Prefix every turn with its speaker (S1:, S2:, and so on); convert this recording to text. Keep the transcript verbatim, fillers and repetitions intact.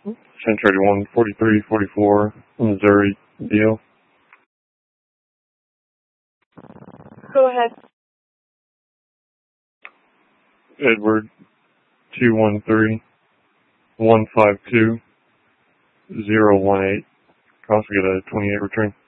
S1: Century one forty-three forty-four, Missouri, deal.
S2: Go ahead.
S1: Edward, two one three, one five two, zero one eight. Cost get a twenty-eight return.